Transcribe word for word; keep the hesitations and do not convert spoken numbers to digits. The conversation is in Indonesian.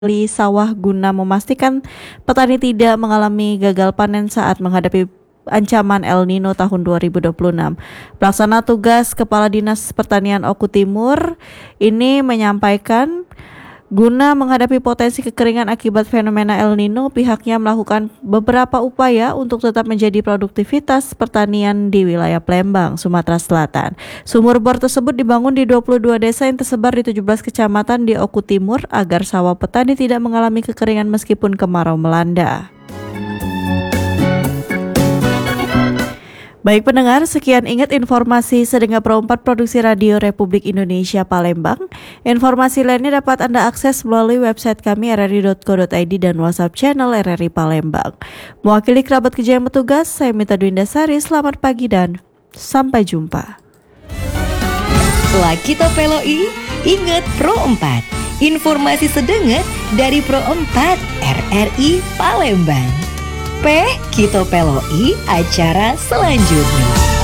Di sawah guna memastikan petani tidak mengalami gagal panen saat menghadapi ancaman El Nino tahun dua ribu dua puluh enam. Pelaksana tugas Kepala Dinas Pertanian Oku Timur ini menyampaikan guna menghadapi potensi kekeringan akibat fenomena El Nino, pihaknya melakukan beberapa upaya untuk tetap menjadi produktivitas pertanian di wilayah Palembang, Sumatera Selatan. Sumur bor tersebut dibangun di dua puluh dua desa yang tersebar di tujuh belas kecamatan di Oku Timur agar sawah petani tidak mengalami kekeringan meskipun kemarau melanda. Baik pendengar, sekian ingat informasi Sedenga Pro empat Produksi Radio Republik Indonesia Palembang. Informasi lainnya dapat Anda akses melalui website kami r r i dot co dot i d dan WhatsApp channel R R I Palembang. Mewakili kerabat kerja yang bertugas, saya Mita Dwindasari, selamat pagi dan sampai jumpa. Lakito Peloi, ingat Pro empat. Informasi sedengat dari Pro empat R R I Palembang. P Kito Peloi acara selanjutnya.